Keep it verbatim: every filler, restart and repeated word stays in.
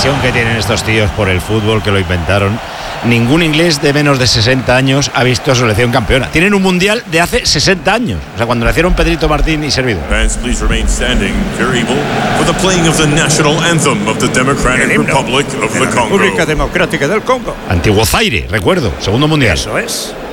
pasión que tienen estos tíos por el fútbol, que lo inventaron. Ningún inglés de menos de sesenta años ha visto a su selección campeona. Tienen un mundial de hace sesenta años. O sea, cuando nacieron Pedrito Martín y Servidor. Fans, please remain standing, very able, for the playing of the national anthem of the Democratic Republic of the Congo. República Democrática del Congo. Antiguo Zaire, recuerdo, segundo mundial. Eso es.